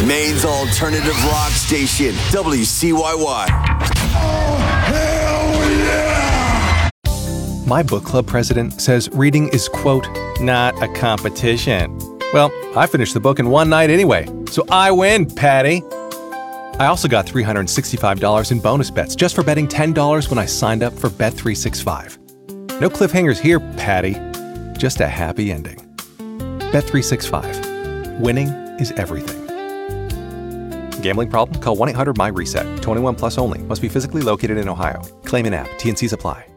Maine's alternative rock station, WCYY. My book club president says reading is, quote, not a competition. Well, I finished the book in one night anyway, so I win, Patty. I also got $365 in bonus bets just for betting $10 when I signed up for Bet365. No cliffhangers here, Patty. Just a happy ending. Bet365. Winning is everything. Gambling problem? Call 1-800-MY-RESET. 21 plus only. Must be physically located in Ohio. Claim in app. T&Cs apply.